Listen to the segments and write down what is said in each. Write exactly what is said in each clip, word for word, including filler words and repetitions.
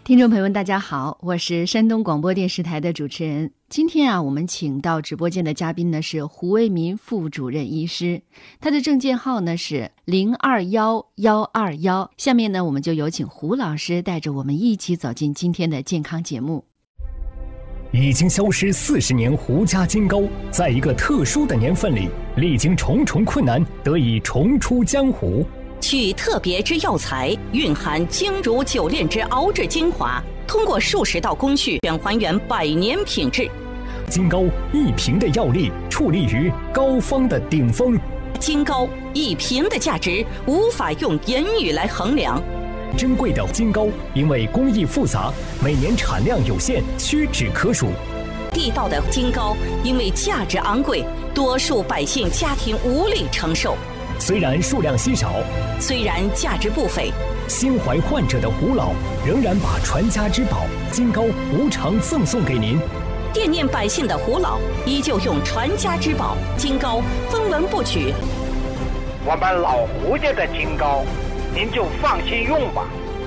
听众朋友们大家好，我是山东广播电视台的主持人。今天啊，我们请到直播间的嘉宾呢是胡为民副主任医师，他的证件号呢是零二幺幺二幺。下面呢，我们就有请胡老师带着我们一起走进今天的健康节目。 已经消失四十年胡家金膏，在一个特殊的年份里，历经重重困难，得以重出江湖。 取特别之药材，蕴含精如九炼之熬制精华，通过数十道工序，便还原百年品质。 金膏一瓶的药力，矗立于膏方的顶峰。 金膏一瓶的价值，无法用言语来衡量。 珍贵的金膏，因为工艺复杂，每年产量有限，屈指可数。 地道的金膏，因为价值昂贵，多数百姓家庭无力承受。 虽然数量稀少， 虽然价值不菲， 心怀患者的胡老仍然把传家之宝金膏无偿赠送给您。 惦念百姓的胡老依旧用传家之宝金膏分文不取。 我们老胡家的金膏，您就放心用吧，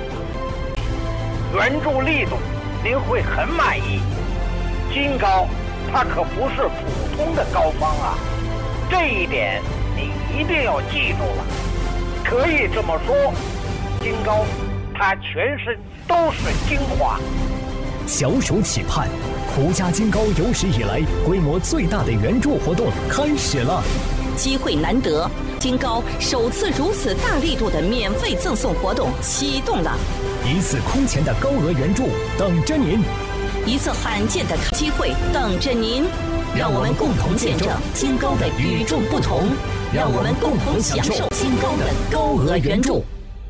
原著力度您会很满意。金膏它可不是普通的膏方啊，这一点你一定要记住了。可以这么说，金膏它全身都是精华。 小暑期盼，胡家金膏有史以来规模最大的援助活动开始了。 机会难得，金膏首次如此大力度的免费赠送活动启动了。 一次空前的高额援助等着您， 一次罕见的机会等着您。让我们共同见证金膏的与众不同，让我们共同享受金膏的高额援助。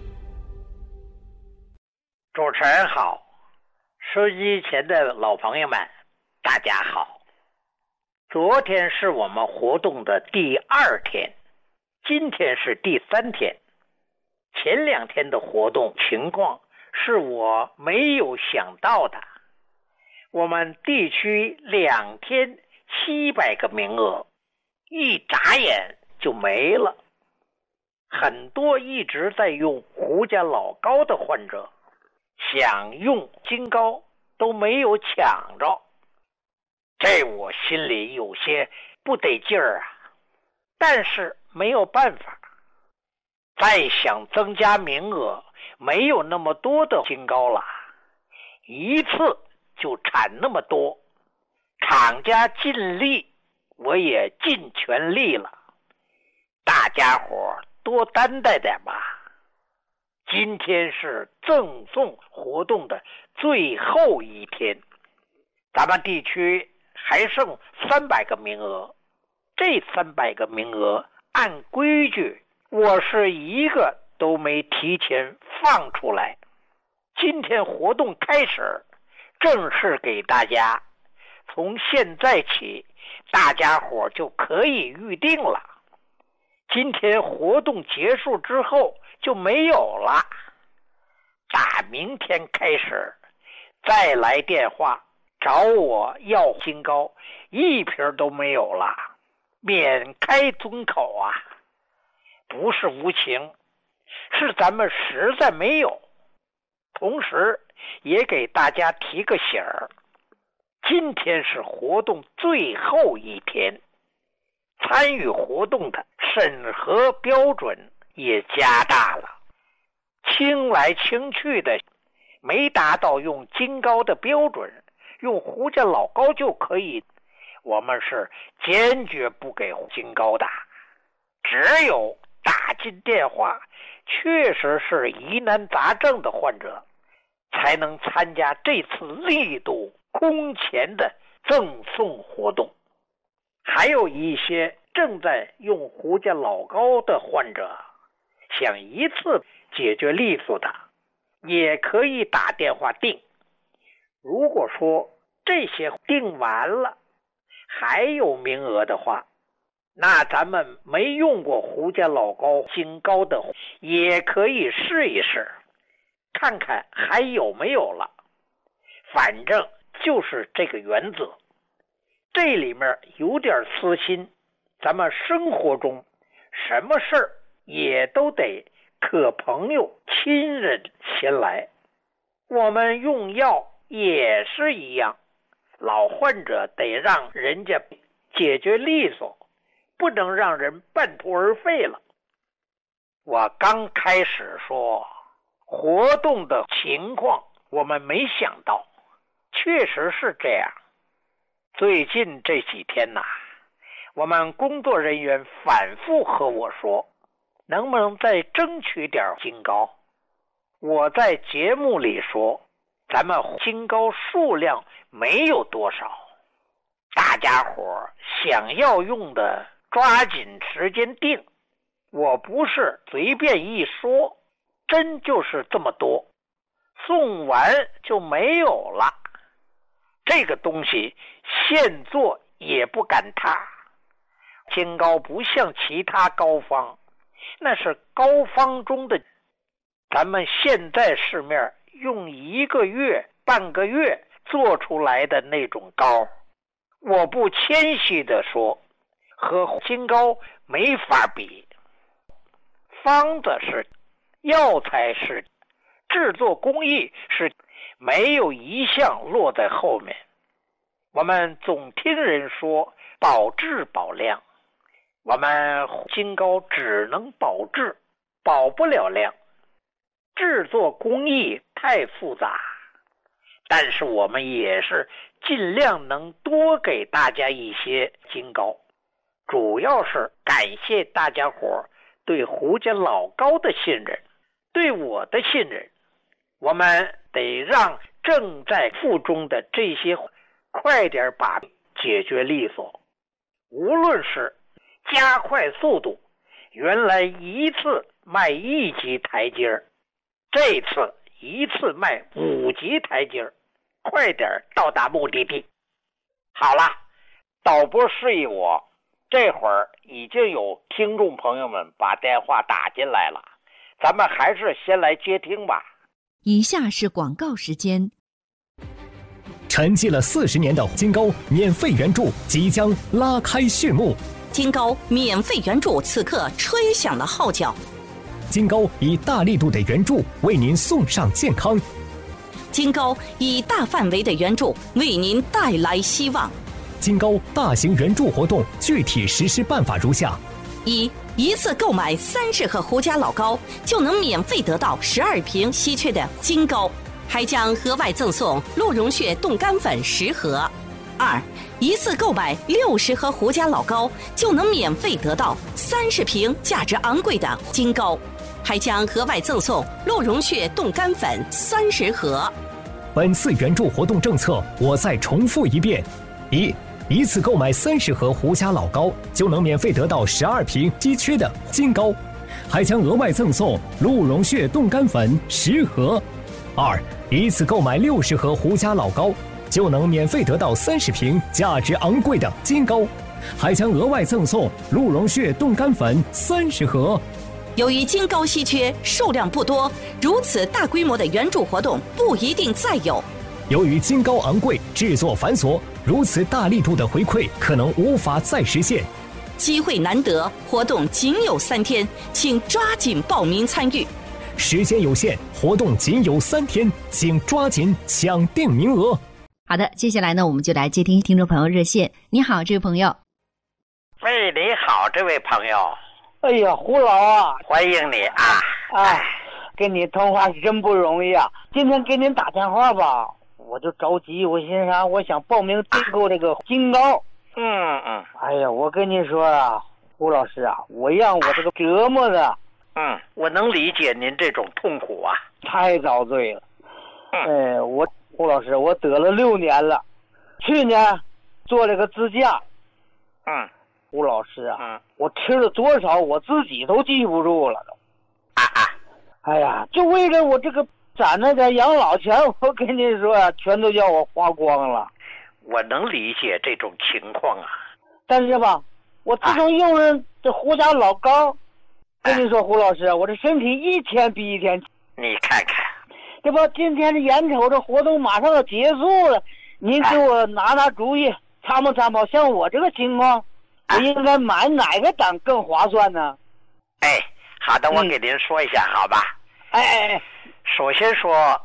主持人好，收机前的老朋友们大家好。昨天是我们活动的第二天，今天是第三天。前两天的活动情况是我没有想到的，我们地区两天七百个名额，一眨眼就没了。很多一直在用胡家老膏的患者，想用金膏都没有抢着，这我心里有些不得劲儿啊。但是没有办法，再想增加名额，没有那么多的金膏了，一次就产那么多。厂家尽力，我也尽全力了，大家伙多担待点吧。今天是赠送活动的最后一天，咱们地区还剩三百个名额，这三百个名额按规矩我是一个都没提前放出来。今天活动开始，正式给大家，从现在起大家伙就可以预定了。今天活动结束之后就没有了，打明天开始再来电话找我要金膏，一瓶都没有了，免开尊口啊！不是无情，是咱们实在没有。同时也给大家提个醒儿，今天是活动最后一天，参与活动的审核标准也加大了，清来清去的没达到用金膏的标准，用胡家老膏就可以，我们是坚决不给金膏的。只有打进电话确实是疑难杂症的患者，才能参加这次力度空前的赠送活动。还有一些正在用胡家老膏的患者，想一次解决利索的，也可以打电话订。如果说这些订完了还有名额的话，那咱们没用过胡家老膏金膏的也可以试一试，看看还有没有了。反正就是这个原则，这里面有点私心，咱们生活中什么事儿也都得可朋友亲人先来。 我们用药也是一样，老患者得让人家解决利索，不能让人半途而废了。我刚开始说活动的情况，我们没想到，确实是这样。最近这几天呐，我们工作人员反复和我说，能不能再争取点金膏？我在节目里说，咱们金膏数量没有多少，大家伙想要用的抓紧时间定。我不是随便一说，真就是这么多，送完就没有了。这个东西现做也不赶踏，金膏不像其他膏方，那是膏方中的，咱们现在市面用一个月半个月做出来的那种膏，我不谦虚地说，和金膏没法比。方子是，药材是，制作工艺是，没有一项落在后面。我们总听人说保质保量，我们金膏只能保质，保不了量。制作工艺太复杂，但是我们也是尽量能多给大家一些金膏，主要是感谢大家伙对胡家老高的信任，对我的信任。我们得让正在腹中的这些快点把解决利索，无论是加快速度，原来一次迈一级台阶，这次一次迈五级台阶，快点到达目的地。好了，导播示意我，这会儿已经有听众朋友们把电话打进来了，咱们还是先来接听吧。 以下是广告时间。 沉寂了四十年的金膏免费援助即将拉开序幕， 金膏免费援助此刻吹响了号角。 金膏以大力度的援助为您送上健康， 金膏以大范围的援助为您带来希望。 金膏大型援助活动具体实施办法如下： 一、一次购买三十盒胡家老膏，就能免费得到十二瓶稀缺的金膏，还将额外赠送鹿茸血冻干粉十盒。二、一次购买六十盒胡家老膏，就能免费得到三十瓶价值昂贵的金膏，还将额外赠送鹿茸血冻干粉三十盒。 本次援助活动政策我再重复一遍：一、一次购买三十盒胡家老膏，就能免费得到十二瓶稀缺的金膏，还将额外赠送鹿茸血冻干粉十盒。二、一次购买六十盒胡家老膏，就能免费得到三十瓶价值昂贵的金膏，还将额外赠送鹿茸血冻干粉三十盒。 由于金膏稀缺，数量不多，如此大规模的援助活动不一定再有。 由于金膏昂贵，制作繁琐，如此大力度的回馈可能无法再实现。 机会难得，活动仅有三天，请抓紧报名参与。 时间有限，活动仅有三天，请抓紧抢定名额。 好的，接下来呢，我们就来接听听众朋友热线。你好，这位朋友。 喂，你好，这位朋友。 哎呀，胡老啊， 欢迎你啊！ 哎，跟你通话是真不容易啊！今天给您打电话吧，我就着急，我寻思啥？我想报名订购这个金膏。 嗯嗯。 哎呀，我跟你说啊，胡老师啊，我让我这个折磨的。 嗯，我能理解您这种痛苦啊。 太遭罪了。 嗯。 哎，我胡老师，我得了六年了，去年做了个支架。 嗯。 胡老师啊， 嗯， 我吃了多少我自己都记不住了都。 啊啊！ 哎呀，就为了我这个攒那点养老钱，我跟你说啊，全都叫我花光了。 我能理解这种情况啊。 但是吧，我自从用了这胡家老膏，啊、跟你说胡老师，我这身体一天比一天。 你看看， 这不，今天这眼瞅着活动马上要结束了，您给我拿拿主意，参谋参谋，像我这个情况。我应该买哪个档更划算呢？ 哎，好的，我给您说一下，嗯、好吧？ 哎哎哎， 首先说，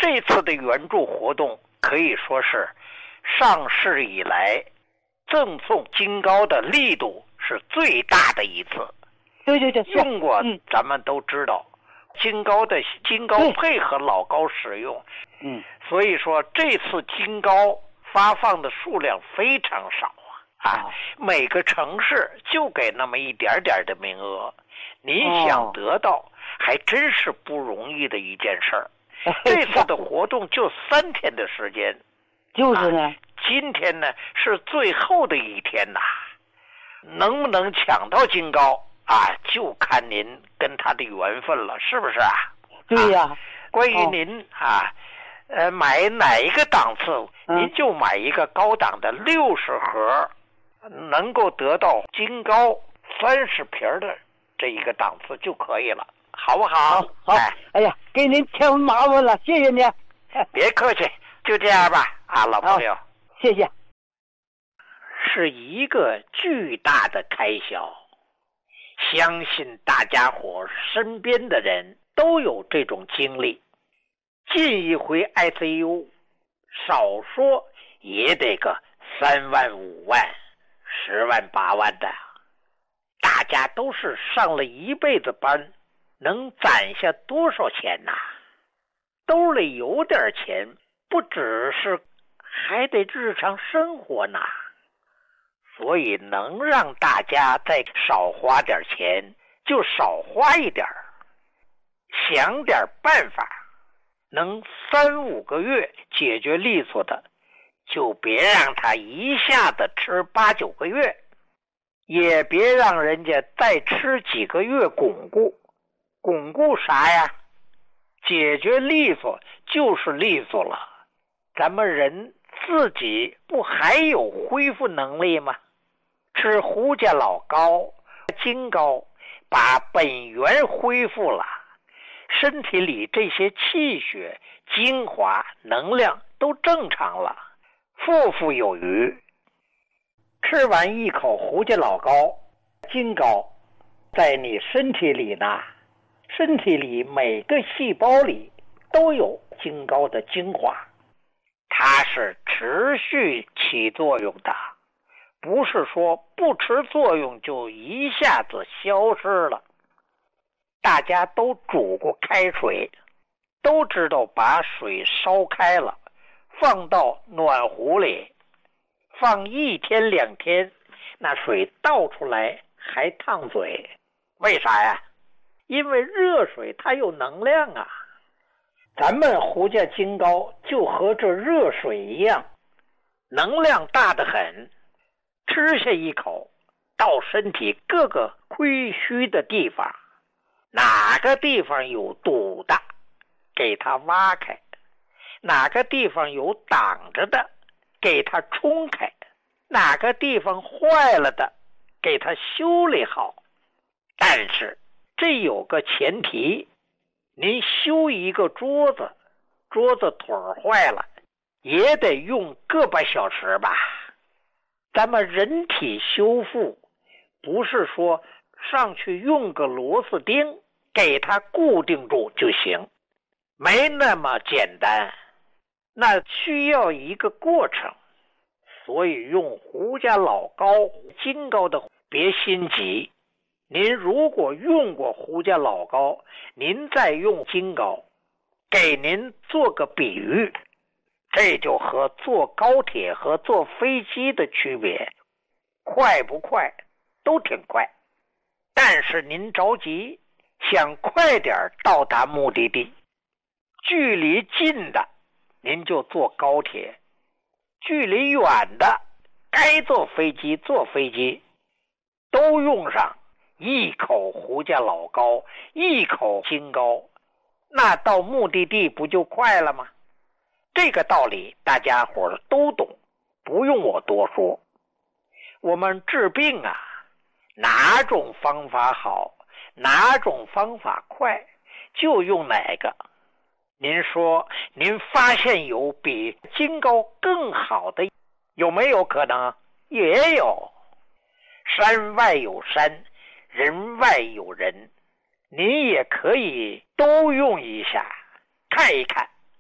这次的援助活动可以说是上市以来赠送金糕的力度是最大的一次。 对对对， 用过、 嗯、 咱们都知道，金糕的金糕配合老糕使用， 嗯， 所以说这次金糕发放的数量非常少啊，啊，每个城市就给那么一点点的名额，您想得到、哦、还真是不容易的一件事儿。这次的活动就三天的时间， 就是呢、 啊，今天呢是最后的一天呐、啊，能不能抢到金糕？啊，就看您跟他的缘分了，是不是啊？ 对呀、 啊。关于您、哦、啊，呃，买哪一个档次， 嗯、 您就买一个高档的六十盒，能够得到金糕三十瓶的这一个档次就可以了，好不好？ 好，好。哎, 哎呀，给您添麻烦了，谢谢您。 别客气，就这样吧，啊，老朋友， 谢谢。 是一个巨大的开销。相信大家伙身边的人都有这种经历，进一回 I C U 少说也得个三万五万十万八万的，大家都是上了一辈子班，能攒下多少钱呐、啊？兜里有点钱不只是，还得日常生活呢。所以能让大家再少花点钱就少花一点，想点办法，能三五个月解决利索的，就别让他一下子吃八九个月，也别让人家再吃几个月巩固。巩固啥呀？解决利索就是利索了，咱们人自己不还有恢复能力吗？吃胡家老糕、金糕，把本源恢复了，身体里这些气血、精华、能量都正常了，富富有余。吃完一口胡家老糕、金糕，在你身体里呢，身体里每个细胞里都有金糕的精华，它是持续起作用的，不是说不持作用就一下子消失了。大家都煮过开水，都知道把水烧开了，放到暖壶里，放一天两天，那水倒出来还烫嘴。为啥呀？因为热水它有能量啊。咱们胡家金糕就和这热水一样，能量大得很，吃下一口，到身体各个亏虚的地方，哪个地方有堵的，给它挖开；哪个地方有挡着的，给它冲开；哪个地方坏了的，给它修理好。但是这有个前提，您修一个桌子，桌子腿坏了，也得用个把小时吧。咱们人体修复，不是说上去用个螺丝钉给它固定住就行，没那么简单，那需要一个过程。所以用胡家老糕、金糕的别心急，您如果用过胡家老糕，您再用金糕，给您做个比喻，这就和坐高铁和坐飞机的区别，快不快都挺快，但是您着急想快点到达目的地，距离近的您就坐高铁，距离远的该坐飞机坐飞机，都用上一口胡家老糕，一口金糕，那到目的地不就快了吗？这个道理大家伙都懂，不用我多说。我们治病啊，哪种方法好，哪种方法快，就用哪个。您说您发现有比金糕更好的，有没有可能？也有。山外有山，人外有人，您也可以都用一下，看一看，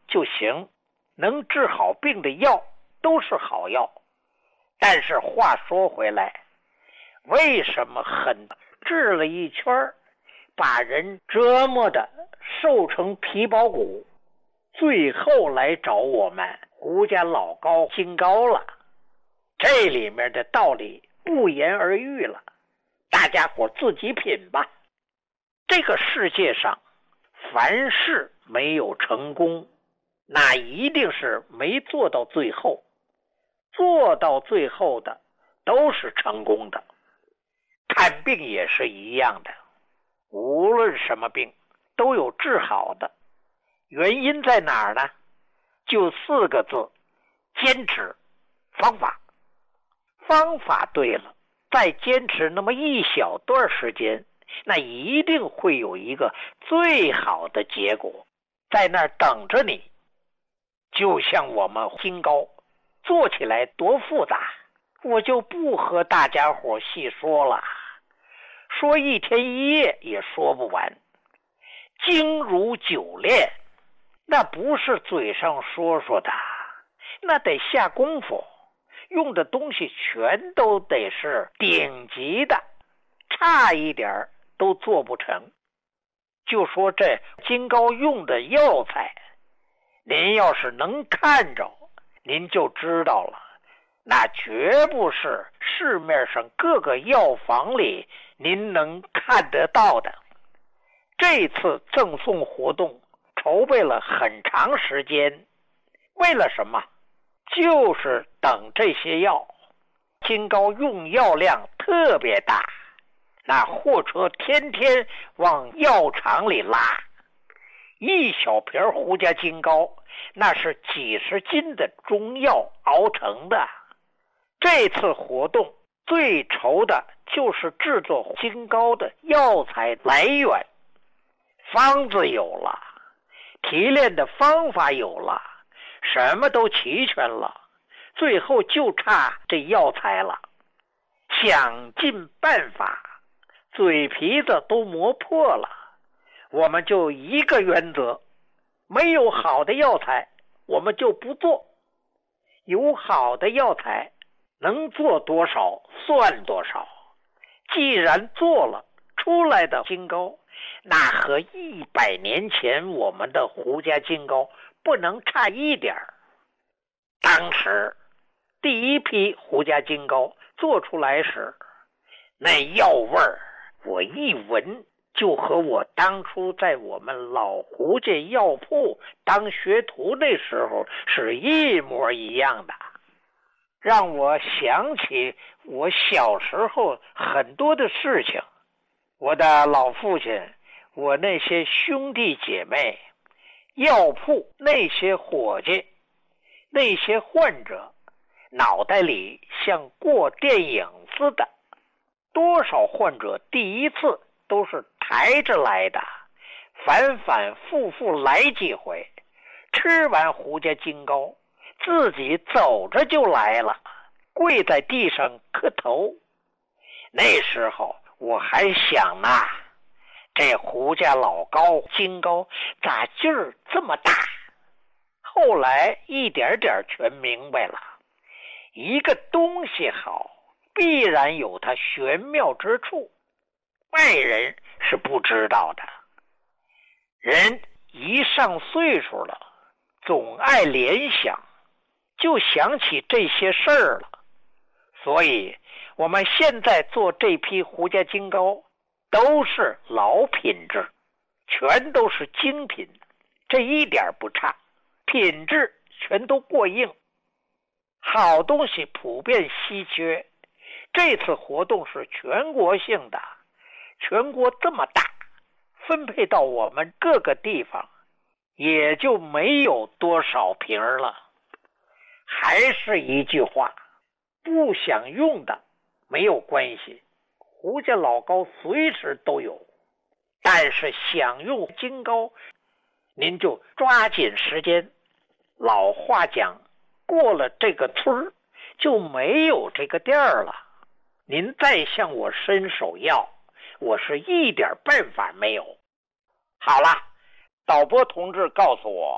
就行，能治好病的药都是好药。但是话说回来，为什么很治了一圈，把人折磨的瘦成皮包骨，最后来找我们胡家老高金高了？这里面的道理不言而喻了，大家伙自己品吧。这个世界上凡事没有成功，那一定是没做到最后，做到最后的都是成功的。看病也是一样的，无论什么病都有治好的，原因在哪儿呢？就四个字：坚持。方法方法对了，再坚持那么一小段时间，那一定会有一个最好的结果在那儿等着你。就像我们金高做起来多复杂，我就不和大家伙细说了，说一天一夜也说不完。精如久练，那不是嘴上说说的，那得下功夫，用的东西全都得是顶级的，差一点都做不成。就说这金高用的药材，您要是能看着，您就知道了，那绝不是市面上各个药房里您能看得到的。这次赠送活动筹备了很长时间，为了什么？就是等这些药。金高用药量特别大，那货车天天往药厂里拉，一小瓶胡家金高那是几十斤的中药熬成的。这次活动最愁的就是制作金高的药材来源，方子有了，提炼的方法有了，什么都齐全了，最后就差这药材了。想尽办法，嘴皮子都磨破了，我们就一个原则，没有好的药材我们就不做，有好的药材能做多少算多少。既然做了出来的金高，那和一百年前我们的胡家金高不能差一点儿。当时第一批胡家金高做出来时，那药味儿我一闻就和我当初在我们老胡家药铺当学徒那时候是一模一样的，让我想起我小时候很多的事情。我的老父亲，我那些兄弟姐妹，药铺那些伙计，那些患者，脑袋里像过电影似的。多少患者第一次都是抬着来的，反反复复来几回，吃完胡家金高自己走着就来了，跪在地上磕头。那时候我还想呢，这胡家老高金高咋劲儿这么大？后来一点点全明白了，一个东西好，必然有它玄妙之处，外人是不知道的。人一上岁数了，总爱联想，就想起这些事儿了。所以我们现在做这批胡家金高都是老品质，全都是精品，这一点不差，品质全都过硬。好东西普遍稀缺，这次活动是全国性的，全国这么大，分配到我们各个地方也就没有多少瓶了。还是一句话，不想用的没有关系，胡家老高随时都有。但是想用金高，您就抓紧时间。老话讲，过了这个村就没有这个店儿了。您再向我伸手要，我是一点办法没有。好了，导播同志告诉我，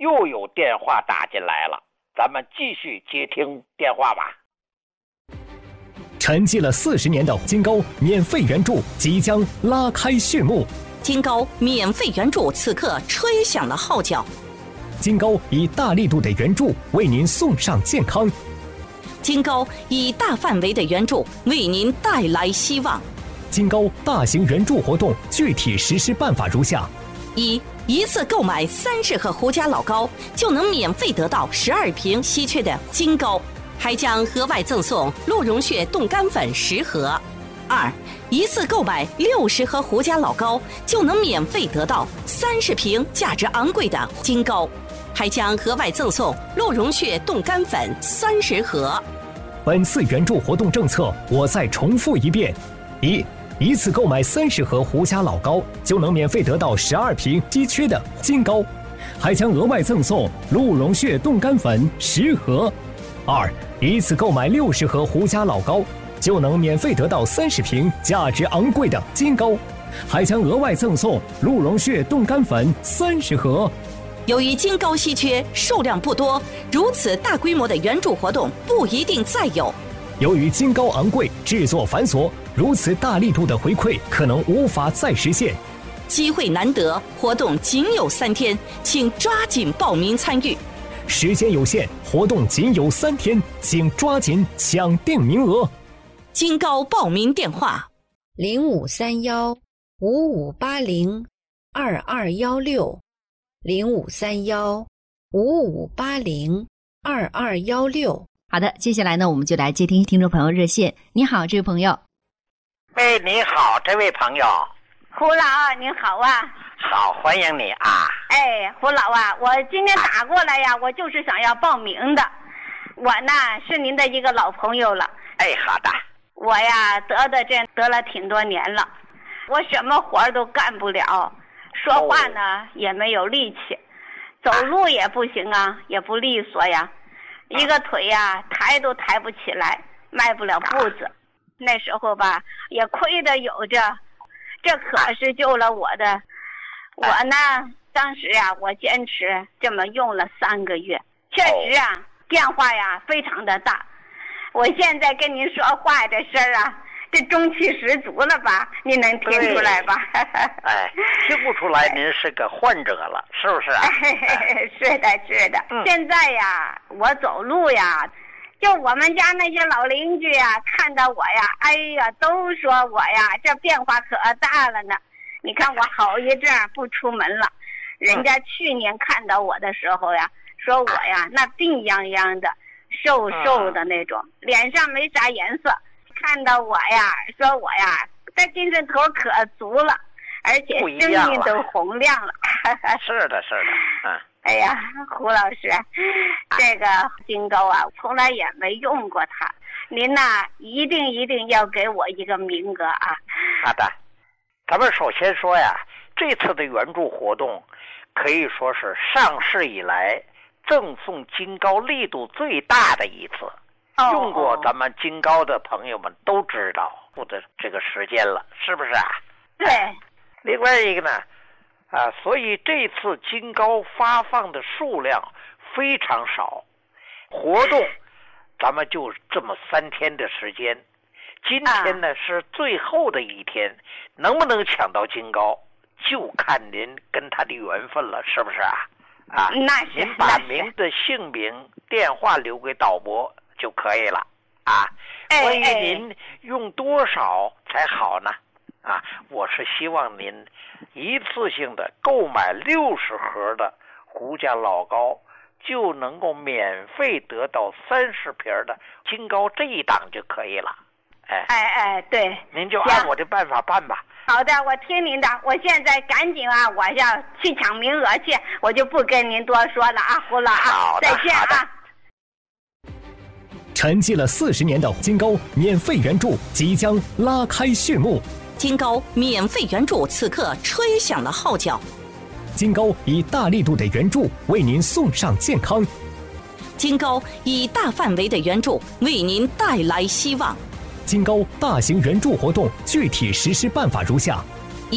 又有电话打进来了，咱们继续接听电话吧。 沉寂了四十年的金高免费援助即将拉开序幕。 金高免费援助此刻吹响了号角。 金高以大力度的援助为您送上健康。 金高以大范围的援助为您带来希望。 金高大型援助活动具体实施办法如下： 一、一次购买三十盒胡家老高，就能免费得到十二瓶稀缺的金高，还将额外赠送鹿茸血冻干粉十盒。二、一次购买六十盒胡家老高，就能免费得到三十瓶价值昂贵的金高，还将额外赠送鹿茸血冻干粉三十盒。 本次援助活动政策，我再重复一遍：一、一次购买三十盒胡家老高，就能免费得到十二瓶稀缺的金高，还将额外赠送鹿茸血冻干粉十盒。二、一次购买六十盒胡家老高，就能免费得到三十瓶价值昂贵的金高，还将额外赠送鹿茸血冻干粉三十盒。 由于金高稀缺，数量不多，如此大规模的援助活动不一定再有。 由于金高昂贵，制作繁琐，如此大力度的回馈可能无法再实现。 机会难得，活动仅有三天，请抓紧报名参与。 时间有限，活动仅有三天，请抓紧抢定名额。 金高报名电话： 零五三幺五五八零二二幺六，零五三幺五五八零二二幺六。 好的，接下来呢，我们就来接听听众朋友热线。你好，这位朋友。 喂，你好，这位朋友。 胡老，你好啊。 好，欢迎你啊。 哎，胡老啊，我今天打过来呀，我就是想要报名的。我呢是您的一个老朋友了。 哎，好的。 我呀得的这得了挺多年了，我什么活都干不了，说话呢、哦、也没有力气，走路也不行啊，也不利索呀，一个腿呀抬都抬不起来，迈不了步子。那时候吧也亏得有着，这可是救了我的。我呢当时呀我坚持这么用了三个月，确实啊变化呀非常的大。我现在跟您说话这事儿啊，这中气十足了吧？您能听出来吧？ 哎，听不出来您是个患者了，是不是啊？ 哎、是的，是的、嗯。现在呀，我走路呀，就我们家那些老邻居呀，看到我呀，哎呀，都说我呀，这变化可大了呢。你看我好一阵不出门了，人家去年看到我的时候呀，说我呀那病殃殃的。瘦瘦的那种、嗯、脸上没啥颜色，看到我呀说我呀这精神头可足了，而且声音都洪亮了。 是的是的嗯。 哎呀胡老师，这个金高啊从来也没用过它，您呐一定一定要给我一个名额啊。 好的，咱们首先说呀，这次的援助活动可以说是上市以来赠送金高力度最大的一次，用过咱们金高的朋友们都知道付的这个时间了，是不是啊？ 对。 另外一个呢，啊，所以这次金高发放的数量非常少，活动咱们就这么三天的时间，今天呢、啊、是最后的一天，能不能抢到金高，就看您跟他的缘分了，是不是啊？啊， 那是您把您的姓名、电话留给导播就可以了啊。关于您用多少才好呢？啊，我是希望您一次性的购买六十盒的胡家老高，就能够免费得到三十瓶的金高这一档就可以了。哎哎哎，对， 您就按我的办法办吧。 好的，我听您的，我现在赶紧啊，我要去抢名额去，我就不跟您多说了啊，胡老啊，再见啊。 沉寂了四十年的金高免费援助即将拉开序幕。 金高免费援助此刻吹响了号角。 金高以大力度的援助为您送上健康。 金高以大范围的援助为您带来希望。 金高大型援助活动具体实施办法如下： 一、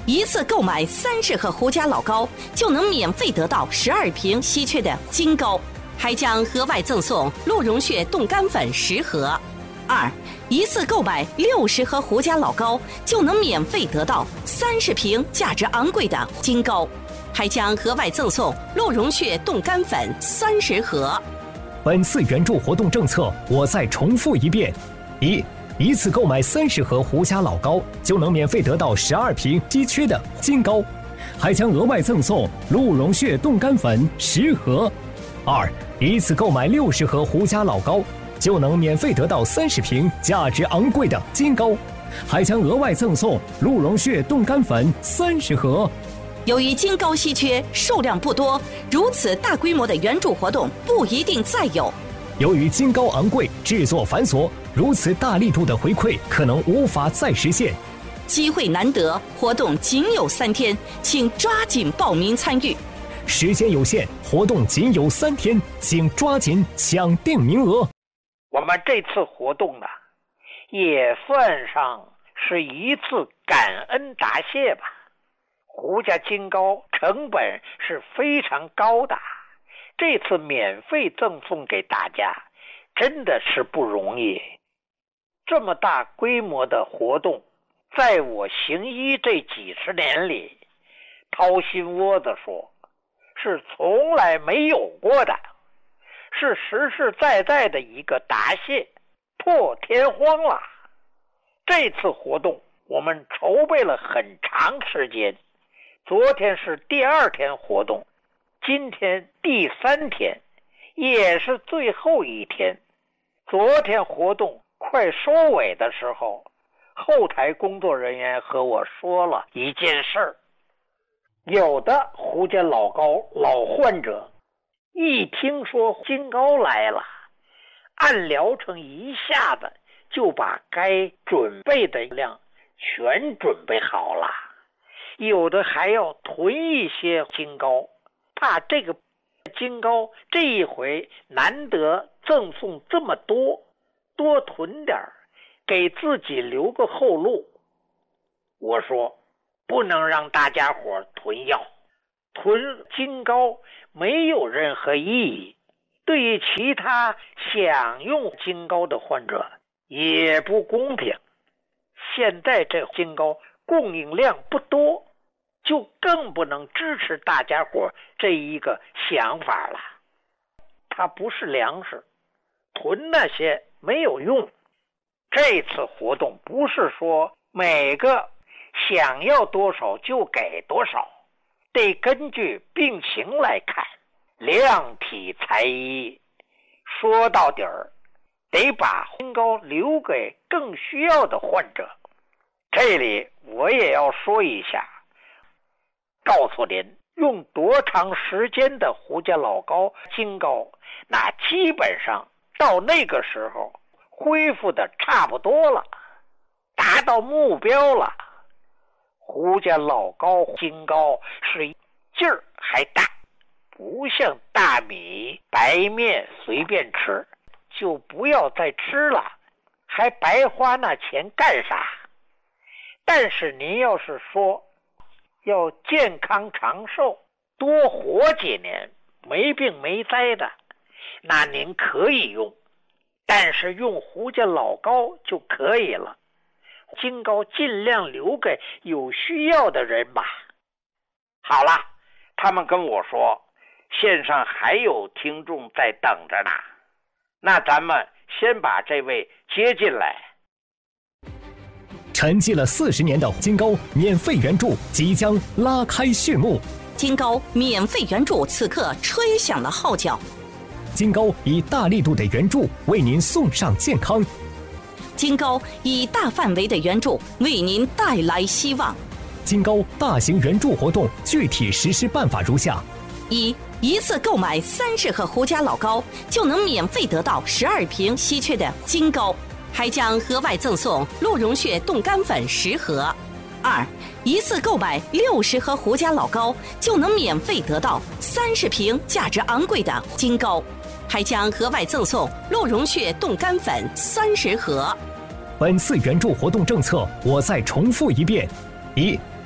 一次购买三十盒胡家老膏，就能免费得到十二瓶稀缺的金膏，还将额外赠送鹿茸血冻干粉十盒。二，一次购买六十盒胡家老膏，就能免费得到三十瓶价值昂贵的金膏，还将额外赠送鹿茸血冻干粉三十盒。 本次援助活动政策，我再重复一遍：一。一次购买三十盒胡家老膏，就能免费得到十二瓶稀缺的金膏，还将额外赠送鹿茸血冻干粉十盒。二，一次购买六十盒胡家老膏，就能免费得到三十瓶价值昂贵的金膏，还将额外赠送鹿茸血冻干粉三十盒。 由于金膏稀缺，数量不多，如此大规模的援助活动不一定再有。 由于金膏昂贵，制作繁琐，如此大力度的回馈可能无法再实现。 机会难得，活动仅有三天，请抓紧报名参与。 时间有限，活动仅有三天，请抓紧抢定名额。 我们这次活动呢，也算上是一次感恩答谢吧。胡家金膏成本是非常高的，这次免费赠送给大家，真的是不容易。这么大规模的活动，在我行医这几十年里，掏心窝子说，是从来没有过的，是实实在在的一个答谢，破天荒了。这次活动我们筹备了很长时间，昨天是第二天活动，今天第三天，也是最后一天。昨天活动快收尾的时候，后台工作人员和我说了一件事儿。有的胡家老膏老患者一听说金膏来了，按疗程一下子就把该准备的量全准备好了，有的还要囤一些金膏，怕这个金膏这一回难得赠送这么多，多囤点儿，给自己留个后路。我说不能让大家伙囤药，囤金膏没有任何意义，对于其他想用金膏的患者也不公平。现在这金膏供应量不多，就更不能支持大家伙这一个想法了。它不是粮食，囤那些没有用。这次活动不是说每个想要多少就给多少，得根据病情来看，量体裁衣。说到底儿，得把金膏留给更需要的患者。这里我也要说一下，告诉您用多长时间的胡家老膏金膏，那基本上到那个时候恢复的差不多了，达到目标了。胡家老膏金膏是劲儿还大，不像大米白面随便吃，就不要再吃了，还白花那钱干啥？但是您要是说要健康长寿，多活几年，没病没灾的，那您可以用，但是用胡家老膏就可以了。金膏尽量留给有需要的人吧。好了，他们跟我说线上还有听众在等着呢，那咱们先把这位接进来。 沉寂了四十年的金膏免费援助即将拉开序幕， 金膏免费援助此刻吹响了号角。 金膏以大力度的援助为您送上健康， 金膏以大范围的援助为您带来希望。 金膏大型援助活动具体实施办法如下： 一、一次购买三十盒胡家老膏，就能免费得到十二瓶稀缺的金膏，还将额外赠送鹿茸血冻干粉十盒。二、一次购买六十盒胡家老膏，就能免费得到三十瓶价值昂贵的金膏，还将额外赠送鹿茸血冻干粉三十盒。 本次援助活动政策，我再重复一遍：一、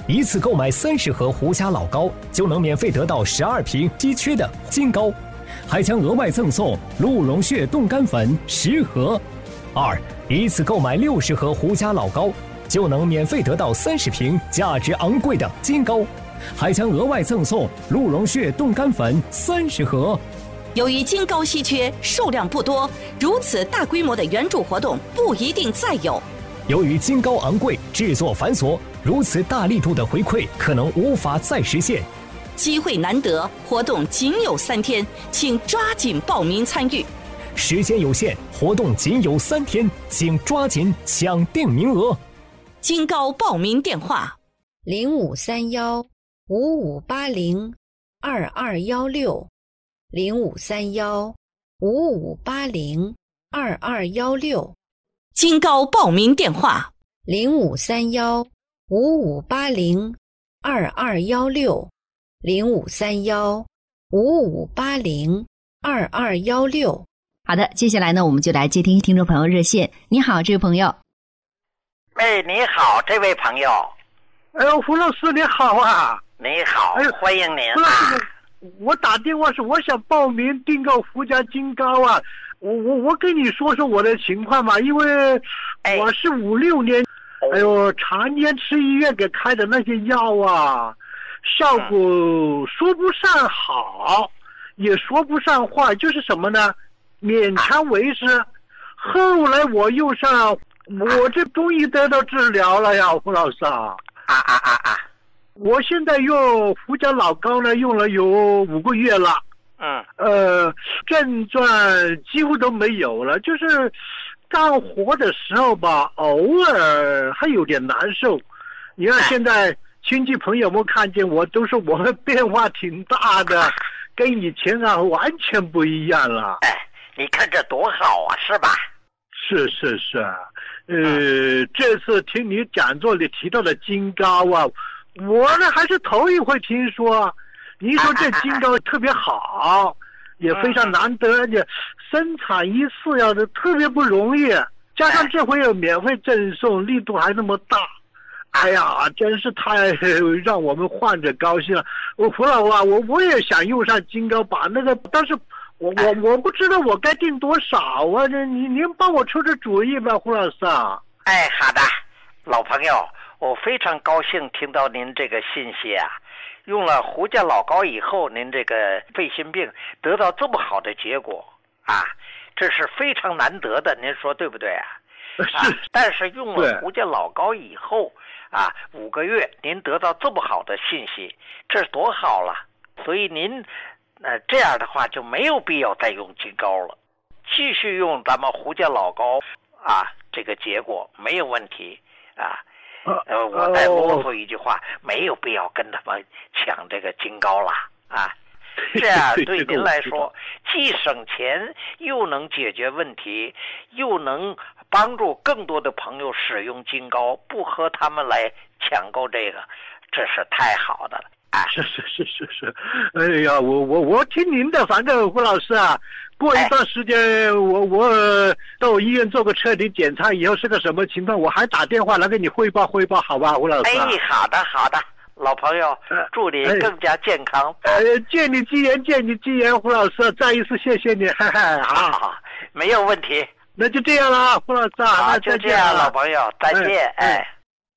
一次购买三十盒胡家老膏，就能免费得到十二瓶稀缺的金膏，还将额外赠送鹿茸血冻干粉十盒。二，一次购买六十盒胡家老膏，就能免费得到三十瓶价值昂贵的金膏，还将额外赠送鹿茸血冻干粉三十盒。 由于金膏稀缺，数量不多，如此大规模的援助活动不一定再有。 由于金膏昂贵，制作繁琐，如此大力度的回馈可能无法再实现。 机会难得，活动仅有三天，请抓紧报名参与。 时间有限，活动仅有三天，请抓紧抢定名额。 金膏报名电话： 零五三幺五五八零二二幺六，零五三幺五五八零二二幺六。 金膏报名电话： 零五三幺五五八零二二幺六，零五三幺五五八零二二幺六。 好的，接下来呢，我们就来接听听众朋友热线。你好，这位朋友。 喂，你好，这位朋友。 哎呦，胡老师你好啊！ 你好，哎、欢迎您胡老师，我打电话是我想报名订购胡家金膏啊。我我我跟你说说我的情况吧，因为我是五六年，哎, 哎呦，常年吃医院给开的那些药啊，效果说不上好，嗯、也说不上坏，就是什么呢？勉强为生。后来我又上，我这终于得到治疗了呀，胡老师啊！ 啊啊啊啊！ 我现在用胡家老膏呢，用了有五个月了。 嗯， 呃，症状几乎都没有了，就是干活的时候吧，偶尔还有点难受。你看现在亲戚朋友们看见我，都说我们变化挺大的，跟以前啊完全不一样了。 哎，你看这多好啊，是吧？ 是是是，呃，嗯、这次听你讲座里提到的金膏啊，我呢还是头一回听说。你说这金膏特别好，也非常难得，而且生产一次要的特别不容易，加上这回有免费赠送，力度还那么大，哎呀，真是太让我们患者高兴了。我胡老啊，我我也想用上金膏，把那个，但是我我我不知道我该订多少啊，这你您帮我出出主意吧，胡老师啊。 哎，好的，老朋友，我非常高兴听到您这个信息啊。用了胡家老膏以后，您这个肺心病得到这么好的结果啊，这是非常难得的，您说对不对啊？啊，但是用了胡家老膏以后啊，五个月您得到这么好的信息，这多好了！所以您呃这样的话就没有必要再用金膏了，继续用咱们胡家老膏啊，这个结果没有问题啊。呃，我再啰嗦一句话，没有必要跟他们抢这个金膏了啊！这样对您来说，既省钱又能解决问题，又能帮助更多的朋友使用金膏，不和他们来抢购这个，这是太好的了。啊， 是是是是是，哎呀，我我我听您的，反正胡老师啊，过一段时间、哎、我我到医院做个彻底检查以后是个什么情况，我还打电话来给你汇报汇报，好吧，胡老师、啊。 哎，好的好的，老朋友，祝你更加健康。 呃，借你吉言，借你吉言，胡老师，再一次谢谢你，哈哈， 好好，没有问题。 那就这样了，胡老师， 好， 那就这样，老朋友，再见，哎。哎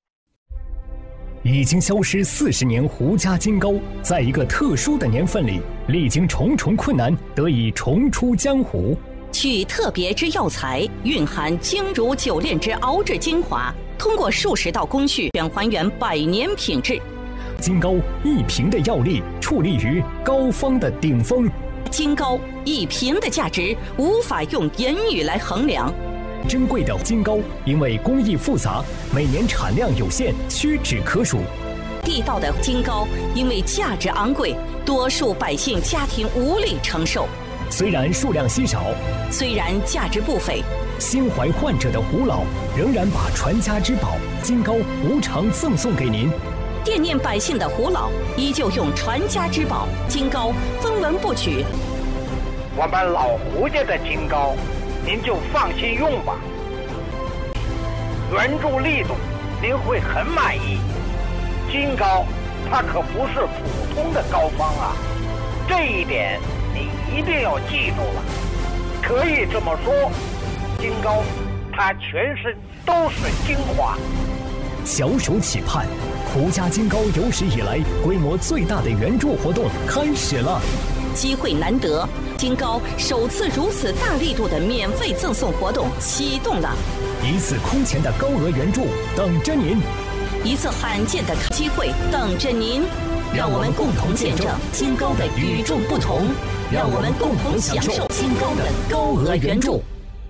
已经消失四十年胡家金膏，在一个特殊的年份里，历经重重困难，得以重出江湖。 取特别之药材，蕴含精如九炼之熬制精华，通过数十道工序，便还原百年品质。 金膏一瓶的药力，矗立于膏方的顶峰。 金膏一瓶的价值，无法用言语来衡量。 珍贵的金膏，因为工艺复杂，每年产量有限，屈指可数。 地道的金膏，因为价值昂贵，多数百姓家庭无力承受。 虽然数量稀少， 虽然价值不菲， 心怀患者的胡老仍然把传家之宝金膏无偿赠送给您。 惦念百姓的胡老，依旧用传家之宝金膏分文不取。 我们老胡家的金膏，您就放心用吧，援助力度您会很满意。 金膏它可不是普通的膏方啊，这一点你一定要记住了。可以这么说，金膏它全身都是精华。 小手企盼，胡家金膏有史以来规模最大的援助活动开始了。 机会难得，金膏首次如此大力度的免费赠送活动启动了， 一次空前的高额援助等着您， 一次罕见的机会等着您。让我们共同见证金膏的与众不同，让我们共同享受金膏的高额援助。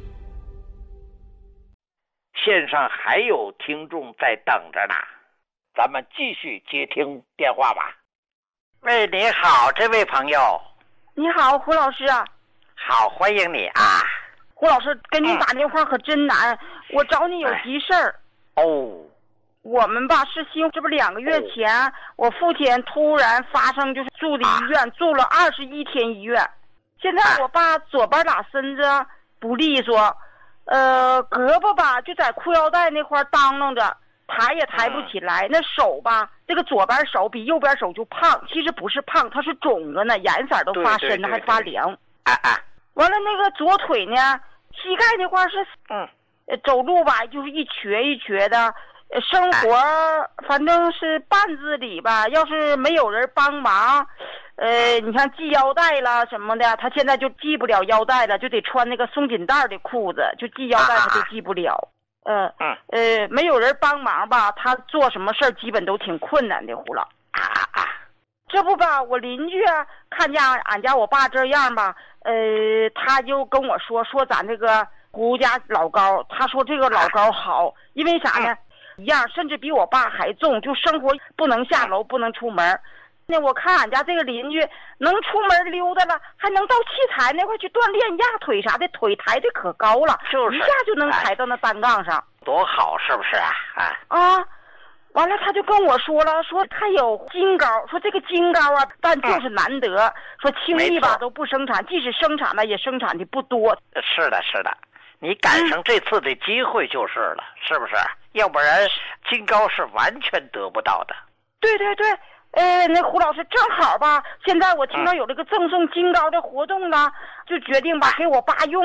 线上还有听众在等着呢，咱们继续接听电话吧。喂，你好，这位朋友。 你好，胡老师啊。 好，欢迎你啊。 胡老师，跟你打电话可真难，嗯、我找你有急事儿。 哦。 我们吧是新，这不两个月前，哦、我父亲突然发生就是住的医院，啊、住了二十一天医院。现在我爸左边俩身子不利索，呃，胳膊吧就在裤腰带那块当啷着。抬也抬不起来，那手吧，这个左边手比右边手就胖，其实不是胖，它是肿着呢，颜色都发深了，还发凉。 啊啊！ 完了，那个左腿呢，膝盖那块是，嗯，走路吧就是一瘸一瘸的，生活反正是半自理吧。要是没有人帮忙，呃，你看系腰带了什么的，他现在就系不了腰带了，就得穿那个松紧带的裤子，就系腰带他就系不了。呃呃，没有人帮忙吧，他做什么事儿基本都挺困难的，胡老。 啊啊！ 这不吧，我邻居啊，看见俺家我爸这样吧，呃，他就跟我说说咱这个胡家老高，他说这个老高好，因为啥呢？一样，甚至比我爸还重，就生活不能下楼，不能出门。那我看俺家这个邻居能出门溜达了，还能到器材那块去锻炼压腿啥的，腿抬得可高了， 就是一下就能抬到那单杠上， 多好，是不是啊？啊啊！完了，他就跟我说了，说他有金膏，说这个金膏啊，但就是难得，嗯、说轻易吧都不生产，即使生产了也生产的不多。 是的，是的，你赶上这次的机会就是了，嗯、是不是？要不然金膏是完全得不到的。 对对对。呃，那胡老师正好吧，现在我听到有这个赠送金膏的活动了，就决定吧给我爸用。